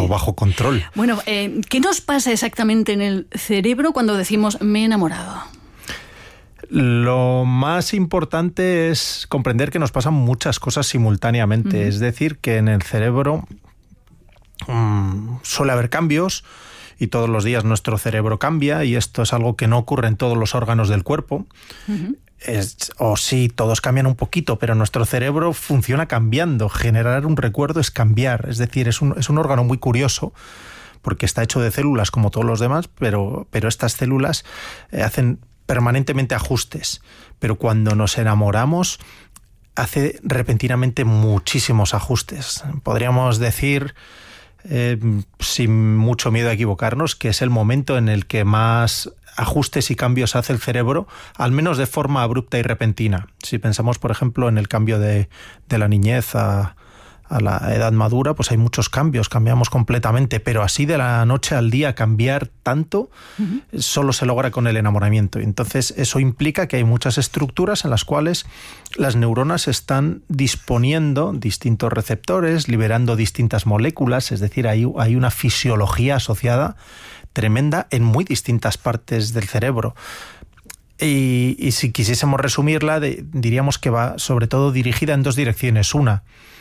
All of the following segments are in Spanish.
o bajo control. Bueno, ¿qué nos pasa exactamente en el cerebro cuando decimos me he enamorado? Lo más importante es comprender que nos pasan muchas cosas simultáneamente. Es decir, que en el cerebro suele haber cambios y todos los días nuestro cerebro cambia, y esto es algo que no ocurre en todos los órganos del cuerpo. O sí, todos cambian un poquito, pero nuestro cerebro funciona cambiando. Generar un recuerdo es cambiar. Es decir, es un órgano muy curioso porque está hecho de células como todos los demás, pero estas células hacen permanentemente ajustes. Pero cuando nos enamoramos, hace repentinamente muchísimos ajustes. Podríamos decir, sin mucho miedo a equivocarnos, que es el momento en el que más ajustes y cambios hace el cerebro, al menos de forma abrupta y repentina. Si pensamos, por ejemplo, en el cambio de la niñez a la edad madura, pues hay muchos cambios, cambiamos completamente, pero así de la noche al día cambiar tanto, solo se logra con el enamoramiento. Entonces eso implica que hay muchas estructuras en las cuales las neuronas están disponiendo distintos receptores, liberando distintas moléculas, es decir, hay una fisiología asociada tremenda en muy distintas partes del cerebro. Y si quisiésemos resumirla, diríamos que va sobre todo dirigida en dos direcciones. Una,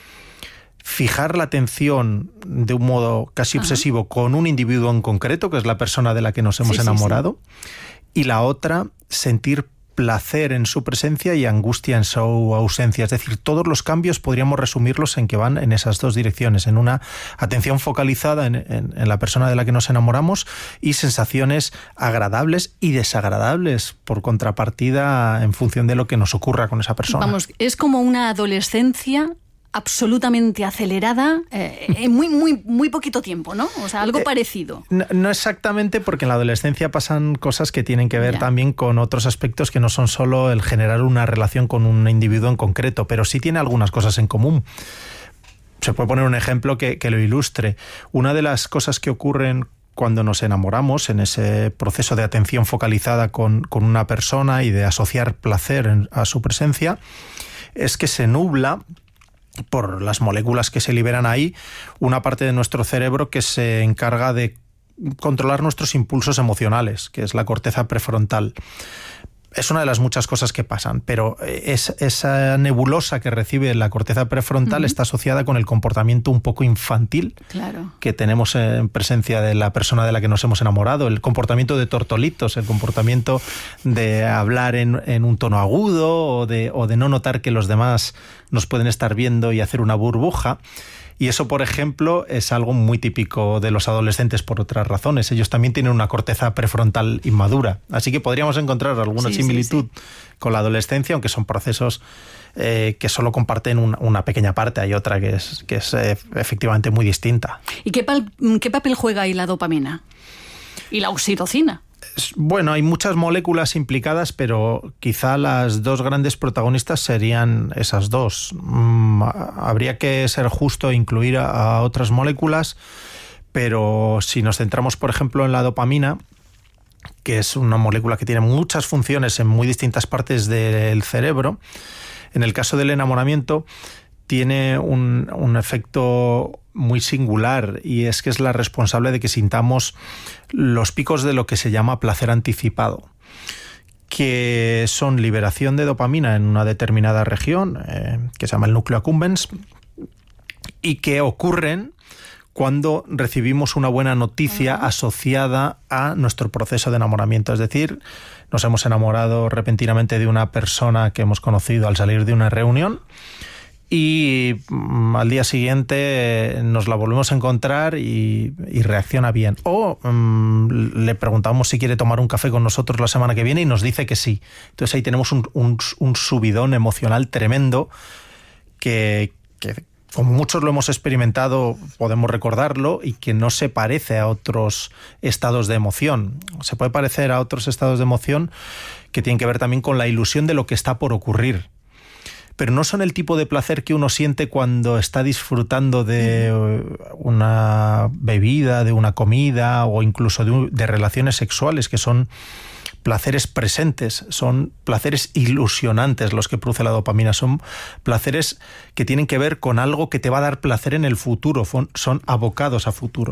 fijar la atención de un modo casi obsesivo con un individuo en concreto, que es la persona de la que nos hemos enamorado. Y la otra, sentir placer en su presencia y angustia en su ausencia. Es decir, todos los cambios podríamos resumirlos en que van en esas dos direcciones, en una atención focalizada en la persona de la que nos enamoramos y sensaciones agradables y desagradables por contrapartida en función de lo que nos ocurra con esa persona. Vamos, es como una adolescencia absolutamente acelerada en muy poquito tiempo, ¿no? O sea, algo parecido. No exactamente, porque en la adolescencia pasan cosas que tienen que ver también con otros aspectos que no son solo el generar una relación con un individuo en concreto, pero sí tiene algunas cosas en común. Se puede poner un ejemplo que lo ilustre. Una de las cosas que ocurren cuando nos enamoramos, en ese proceso de atención focalizada con una persona y de asociar placer a su presencia, es que se nubla, por las moléculas que se liberan ahí, una parte de nuestro cerebro que se encarga de controlar nuestros impulsos emocionales, que es la corteza prefrontal. Es una de las muchas cosas que pasan, pero esa nebulosa que recibe la corteza prefrontal está asociada con el comportamiento un poco infantil que tenemos en presencia de la persona de la que nos hemos enamorado, el comportamiento de tortolitos, el comportamiento de hablar en un tono agudo o de no notar que los demás nos pueden estar viendo y hacer una burbuja. Y eso, por ejemplo, es algo muy típico de los adolescentes por otras razones. Ellos también tienen una corteza prefrontal inmadura. Así que podríamos encontrar alguna similitud con la adolescencia, aunque son procesos que solo comparten una pequeña parte. Hay otra que es efectivamente muy distinta. ¿Y qué papel juega ahí la dopamina? ¿Y la oxitocina? Bueno, hay muchas moléculas implicadas, pero quizá las dos grandes protagonistas serían esas dos. Habría que ser justo e incluir a otras moléculas, pero si nos centramos, por ejemplo, en la dopamina, que es una molécula que tiene muchas funciones en muy distintas partes del cerebro, en el caso del enamoramiento tiene un efecto muy singular, y es que es la responsable de que sintamos los picos de lo que se llama placer anticipado, que son liberación de dopamina en una determinada región, que se llama el núcleo accumbens, y que ocurren cuando recibimos una buena noticia asociada a nuestro proceso de enamoramiento. Es decir, nos hemos enamorado repentinamente de una persona que hemos conocido al salir de una reunión, y al día siguiente nos la volvemos a encontrar y reacciona bien. O le preguntamos si quiere tomar un café con nosotros la semana que viene y nos dice que sí. Entonces ahí tenemos un subidón emocional tremendo que como muchos lo hemos experimentado, podemos recordarlo, y que no se parece a otros estados de emoción. Se puede parecer a otros estados de emoción que tienen que ver también con la ilusión de lo que está por ocurrir. Pero no son el tipo de placer que uno siente cuando está disfrutando de una bebida, de una comida o incluso de relaciones sexuales, que son placeres presentes, son placeres ilusionantes los que produce la dopamina, son placeres que tienen que ver con algo que te va a dar placer en el futuro, son abocados a futuro.